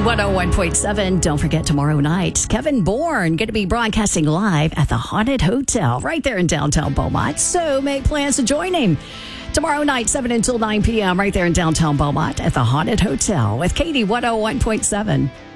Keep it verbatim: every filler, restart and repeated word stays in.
one oh one point seven. Don't forget tomorrow night, Kevin Bourne going to be broadcasting live at the Haunted Hotel right there in downtown Beaumont. So make plans to join him. Tomorrow night, seven until nine p.m. right there in downtown Beaumont at the Haunted Hotel with Katie one oh one point seven.